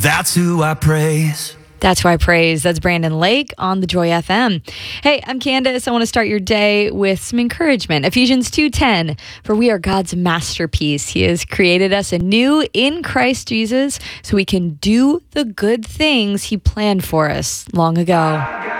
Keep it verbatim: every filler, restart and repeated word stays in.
That's who I praise. That's why I praise. That's Brandon Lake on the Joy F M. Hey, I'm Candace. I want to start your day with some encouragement. Ephesians two ten, for we are God's masterpiece. He has created us anew in Christ Jesus so we can do the good things he planned for us long ago.